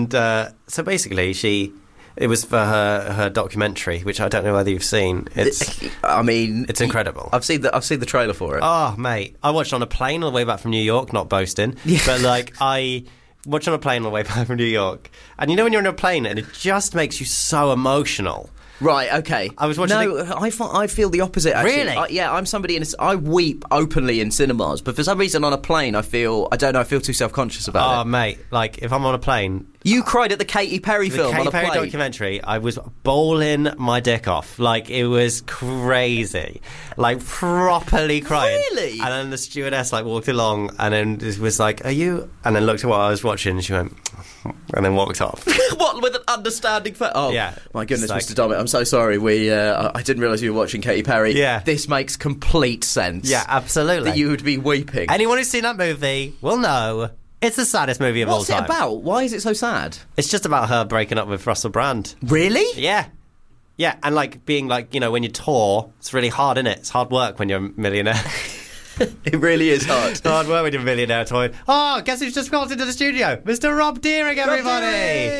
And so basically, it was for her documentary, which I don't know whether you've seen. It's incredible. I've seen the trailer for it. Oh, mate, I watched it on a plane on the way back from New York. Not boasting, but I watched on a plane on the way back from New York, and when you're on a plane and it just makes you so emotional. Right, okay. I was watching. No, I feel the opposite. Actually. Really? I'm somebody, I weep openly in cinemas, but for some reason on a plane, I feel too self-conscious about it. Oh, mate, if I'm on a plane. You cried at the Katy Perry film on a plane. The Katy Perry documentary, I was bowling my dick off. It was crazy. Properly crying. Really? And then the stewardess, walked along and then it was are you? And then looked at what I was watching and she went, and then walked off. What, with an understanding face? Oh, yeah. My goodness, Mr. Dommett, I'm so sorry. I didn't realise you were watching Katy Perry. Yeah. This makes complete sense. Yeah, absolutely. That you would be weeping. Anyone who's seen that movie will know it's the saddest movie of all time. What's it about? Why is it so sad? It's just about her breaking up with Russell Brand. Really? Yeah. Yeah, and being when you tour, it's really hard, isn't it? It's hard work when you're a millionaire. It really is hard. It's hard work when you're a millionaire touring. Oh, guess who's just walked into the studio? Mr. Rob Deering, everybody!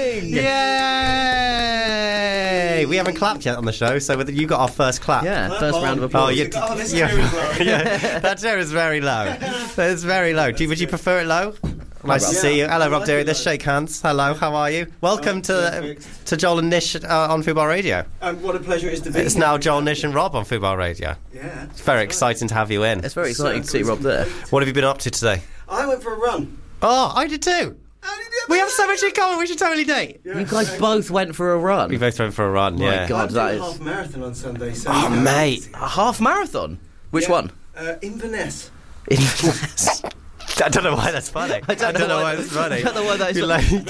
Yay! We haven't clapped yet on the show, so you got our first clap. Yeah, first round of applause. That chair is very low. It's very low. Would you prefer it low? Nice to see you. Hello, Rob Deering. Let's shake hands. Hello, how are you? Welcome to Joel and Nish on Football Radio. What a pleasure it is to be It's here. now Joel, Nish and Rob on Football Radio. Yeah. It's very exciting to have you in. It's very exciting to see Rob there. What have you been up to today? I went for a run. Oh, I did too. We have so much in common. We should totally date. Yeah. You guys both went for a run. We both went for a run, My yeah. God, I'm that doing is... a half marathon on Sunday. So Oh, mate. A half marathon? Which one? Inverness. Inverness. I don't know why that's funny. I don't know why that's funny. I don't know why that is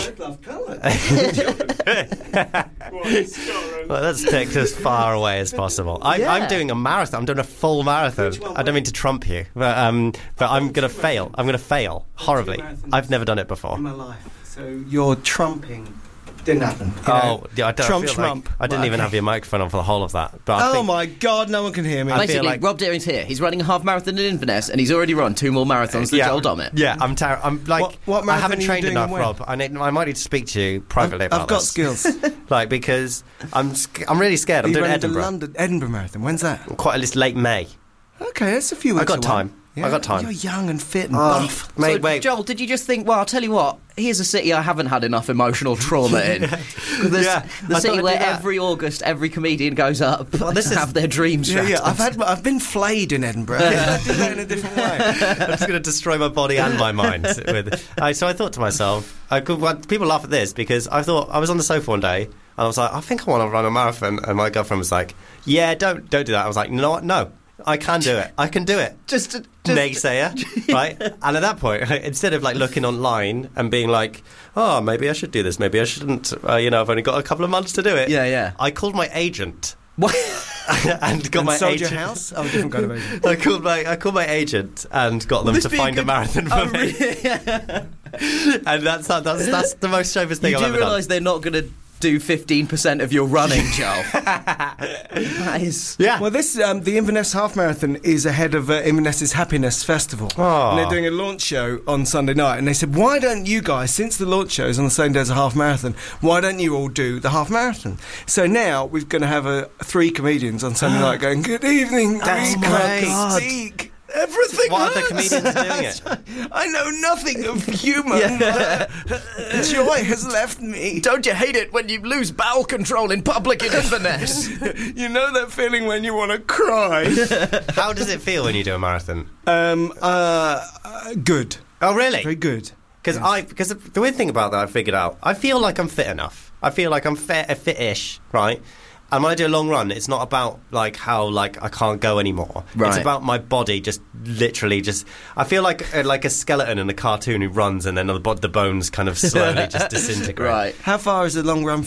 Well, let's take this as far away as possible. I'm doing a marathon. I'm doing a full marathon. I don't mean to trump you, but I'm going to fail. I'm going to fail horribly. I've never done it before. In my life. So you're trumping. Didn't happen. I don't Trump. I didn't even have your microphone on for the whole of that. But I think, my God, no one can hear me. Basically, Rob Deering's here. He's running a half marathon in Inverness, and he's already run 2 more marathons than Joel Dommett. Yeah, I'm What I haven't marathon are you trained doing enough, and when? Rob. I might need to speak to you privately about I've got this. skills. Because I'm really scared. I'm Are you doing running Edinburgh. the Edinburgh Marathon? When's that? It's late May. Okay, that's a few weeks I got away. time. Yeah. I got time. You're young and fit and buff. Mate, So, wait. Joel, did you just think, well, I'll tell you what, here's a city I haven't had enough emotional trauma in. Yeah, The I city thought I'd where do that. every August, every comedian goes up to have their dreams Yeah, shattered. I've been flayed in Edinburgh. I did that in a different way. I'm just going to destroy my body and my mind. So I thought to myself, people laugh at this because I thought I was on the sofa one day and I was like, I think I want to run a marathon. And my girlfriend was like, yeah, don't do that. I was like, no, I can do it. I can do it. Just Naysayer, right? And at that point, instead of looking online and being like, oh, maybe I should do this, maybe I shouldn't, I've only got a couple of months to do it. Yeah. I called my agent. What? and got my sold agent. your house? Oh, a different kind of agent. I called my agent and got them to find a marathon for me. And that's the most chauvinist thing You I've do ever done. realise they're not going to do 15% of your running, Joel. That is... Yeah. Well, the Inverness Half Marathon is ahead of Inverness's Happiness Festival. Oh. And they're doing a launch show on Sunday night. And they said, why don't you guys, since the launch show is on the same day as a half marathon, why don't you all do the half marathon? So now we're going to have 3 comedians on Sunday night going, good evening, That's we great. can't speak. Everything What other hurts. comedians are doing it? I know nothing of humour. Joy has left me. Don't you hate it when you lose bowel control in public in Inverness? You know that feeling when you want to cry? How does it feel when you do a marathon? Good. Oh, really? Very good. Because the weird thing about that I figured out, I feel like I'm fit enough. I feel like I'm fit-ish, right? And when I do a long run, it's not about how I can't go anymore. Right. It's about my body just literally I feel like a skeleton in a cartoon who runs and then the bones kind of slowly just disintegrate. Right. How far is a long run for you?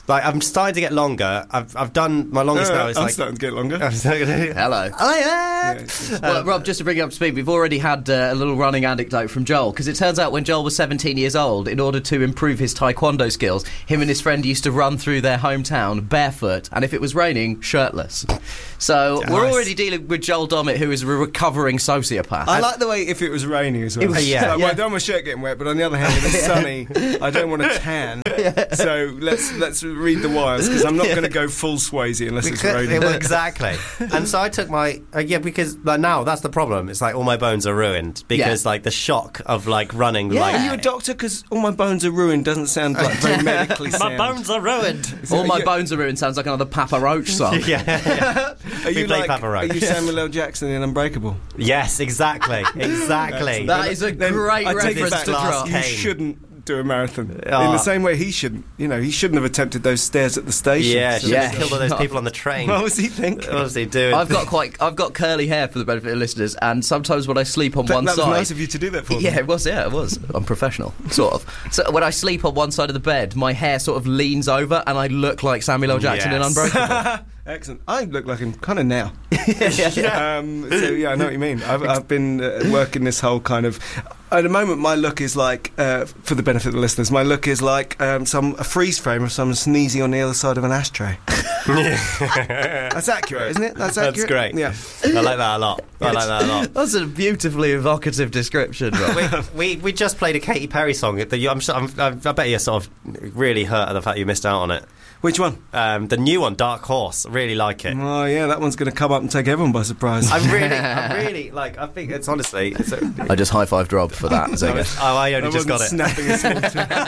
Like, I'm starting to get longer. I've done my longest now. I'm starting to get longer. Hello. Well, Rob, just to bring you up to speed, we've already had a little running anecdote from Joel, because it turns out when Joel was 17 years old, in order to improve his taekwondo skills, him and his friend used to run through their hometown barefoot, and if it was raining, shirtless. So we're already dealing with Joel Dommett, who is a recovering sociopath. I like the way if it was raining as well. Well, I don't want my shirt getting wet, but on the other hand, if it's sunny, I don't want to tan. So let's read the wires, because I'm not going to go full Swayze unless it's raining. Exactly. And so I took my because like, now that's the problem. It's like all my bones are ruined because like the shock of like running. Yeah. Like, are you a doctor? Because all my bones are ruined doesn't sound like very medically sound. My bones are ruined. All my bones are ruined sounds like another Papa Roach song. Are you like Papa Roach? Are you Samuel L. Jackson in Unbreakable? Yes, exactly. That is a great reference to drop. You shouldn't do a marathon in the same way he shouldn't. He shouldn't have attempted those stairs at the station. Killed all those people on the train. What was he thinking? What was he doing? I've got curly hair for the benefit of listeners, and sometimes when I sleep on one side, that was nice of you to do that for me. Yeah, it was. I'm professional, sort of. So when I sleep on one side of the bed, my hair sort of leans over, and I look like Samuel L. Jackson in Unbreakable. Excellent. I look like him kind of now. So I know what you mean. I've been working this whole kind of. At the moment, my look is like, for the benefit of the listeners, my look is like a freeze frame of someone sneezing on the other side of an ashtray. That's accurate, isn't it? That's accurate. That's great. Yeah, I like that a lot. That's a beautifully evocative description. we just played a Katy Perry song. I bet you're sort of really hurt at the fact you missed out on it. Which one? The new one, Dark Horse. I really like it. Oh yeah, that one's going to come up and take everyone by surprise. I'm really like. I think it's honestly. I just high-fived Rob for that. Zega. I only just got it. Snapping a small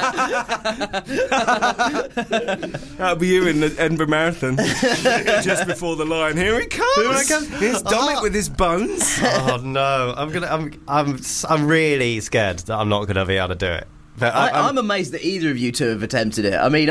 That'll be you in the Edinburgh Marathon, just before the line. Here he comes. Here's Dominic with his bones. Oh no! I'm really scared that I'm not going to be able to do it. I'm amazed that either of you two have attempted it. I mean,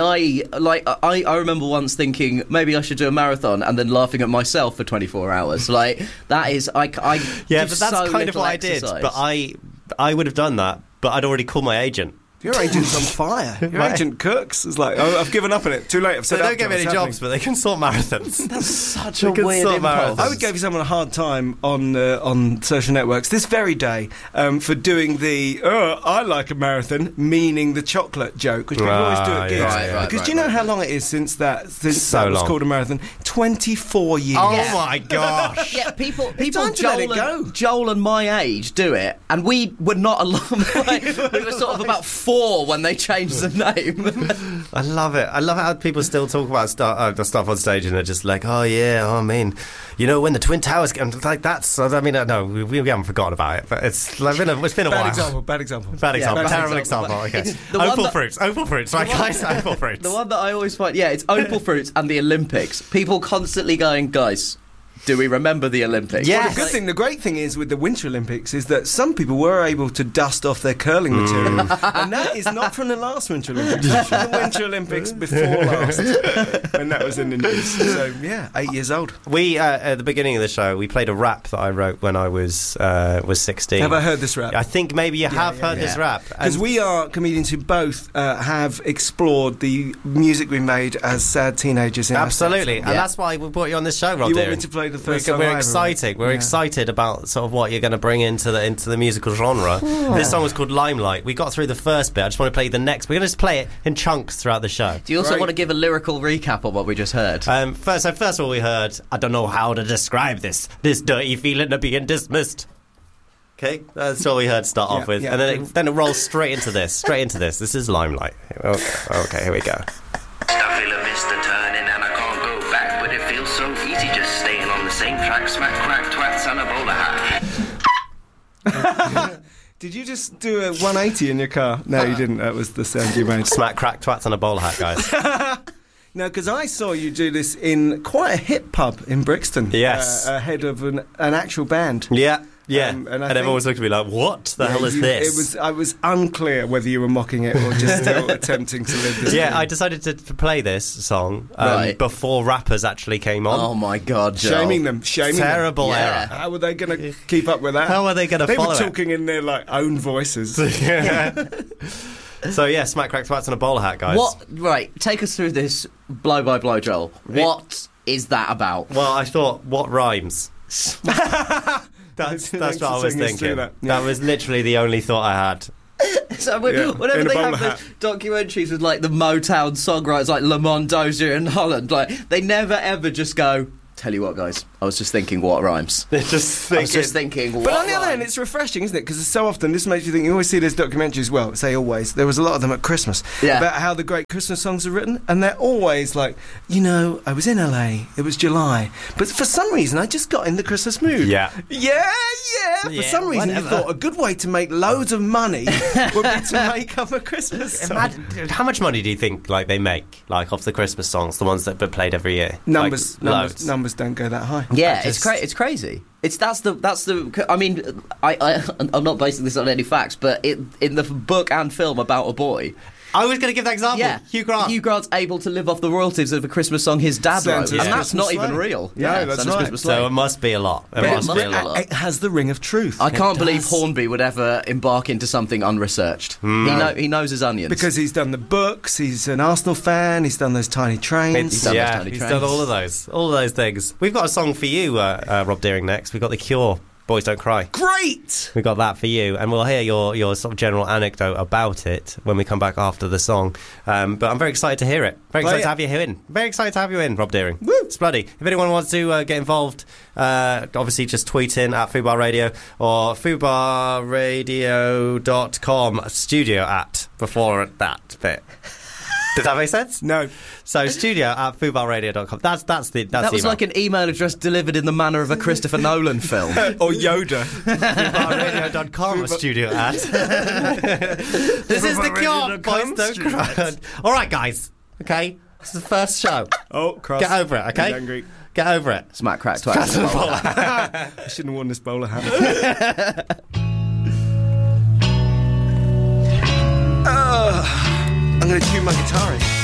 I remember once thinking maybe I should do a marathon and then laughing at myself for 24 hours. Like that is, but that's kind of what I did. But I would have done that, but I'd already called my agent. Your agent's on fire. Your agent Cooks is like, I've given up on it. Too late. I've said they don't give me any jobs, but they can sort marathons. That's such a weird impulse. I would give someone a hard time on social networks this very day for doing the I like a marathon, meaning the chocolate joke, which people always do at gigs. Because do you know how long it is since that was called a marathon? 24 years. Oh my gosh! Yeah, people Joel and my age do it, and we were not alone. We were sort of about 4 when they changed the name. I love it. I love how people still talk about the stuff on stage and they're just like, oh yeah, I mean, when the Twin Towers came, like that's. I mean, no, we haven't forgotten about it, but it's been a while. Bad example. Terrible example. Okay. Opal fruits, right, guys? Opal fruits. The one that I always find, it's opal fruits and the Olympics. People constantly going, guys, do we remember the Olympics? Yes. Well, the great thing is with the Winter Olympics is that some people were able to dust off their curling material, and that is not from the last Winter Olympics. It's from the Winter Olympics before last, when that was in the news. So 8 years old. We at the beginning of the show we played a rap that I wrote when I was 16. Have I heard this rap? I think maybe you have heard this rap, because we are comedians who both have explored the music we made as sad teenagers. Absolutely, and that's why we brought you on this show, Rob. You want me to play the first song? We're excited. We're excited about sort of what you're going to bring into the musical genre. This song was called Limelight. We got through the first bit. I just want to play the next. We're going to just play it in chunks throughout the show. Do you also want to give a lyrical recap of what we just heard? First of all, we heard, I don't know how to describe this dirty feeling of being dismissed. Okay, that's all we heard start off with, and then it rolls straight into this. This is Limelight. Okay, here we go. I feel a mist a turning and I can't go back, but it feels so easy just staying on the same track. Smack, crack, twats and a bowler hat. Did you just do a 180 in your car? No, you didn't. That was the sound you made. Smack, crack, twats and a bowler hat, guys. No, because I saw you do this in quite a hip pub in Brixton. Yes. Ahead of an actual band. Yeah. Yeah, and everyone was looking at me like, what the hell is this? I was unclear whether you were mocking it or just still attempting to live this dream. I decided to play this song before rappers actually came on. Oh my God, Joel. Shaming them. Terrible error. How were they going to keep up with that? How are they going to follow it? They were talking in their own voices. So yeah, smack crack twats and a bowler hat, guys. What? Right, take us through this blow by blow, Joel. What is that about? Well, I thought, what rhymes? That's what I was thinking. That was literally the only thought I had. So whenever they have the documentaries with like the Motown songwriters like Lamont Dozier and Holland, like they never ever just go, tell you what, guys, I was just thinking what rhymes. I was just thinking But on the other hand, it's refreshing, isn't it? Because so often this makes you think. You always see these documentaries. Well, say always. There was a lot of them at Christmas about how the great Christmas songs are written, and they're always like, I was in LA. It was July, but for some reason, I just got in the Christmas mood. Yeah. For some reason, you thought a good way to make loads of money would be to make up a Christmas song. Imagine, how much money do you think like they make off the Christmas songs, the ones that are played every year? Numbers don't go that high. Yeah, it's crazy. That's the. I mean, I'm not basing this on any facts, but in the book and film about a boy. I was going to give that example. Yeah, Hugh Grant. Hugh Grant's able to live off the royalties of a Christmas song his dad wrote, and that's not even real. Yeah, that's right. So it must be a lot. It has the ring of truth. I can't believe Hornby would ever embark into something unresearched. He knows his onions. Because he's done the books, he's an Arsenal fan, he's done those tiny trains. He's done all of those things. We've got a song for you, Rob Deering, next. We've got The Cure, Boys Don't Cry. Great! We got that for you, and we'll hear your sort of general anecdote about it when we come back after the song. But I'm very excited to hear it. Very excited to have you in. Very excited to have you in, Rob Deering. Woo! It's bloody. If anyone wants to get involved, obviously just tweet in at Fubar Radio or fubarradio.com, studio at before that bit. Does that make sense? No. So studio at fubarradio.com. That was like an email address delivered in the manner of a Christopher Nolan film. Or Yoda. fubarradio.com studio at. This is The Cure. Boys Don't Cry. All right, guys. Okay? This is the first show. Oh, cross. Get over it, okay? Angry. Get over it. Smack, crack, twat. I shouldn't have worn this bowler hat. I'm going to tune my guitar in.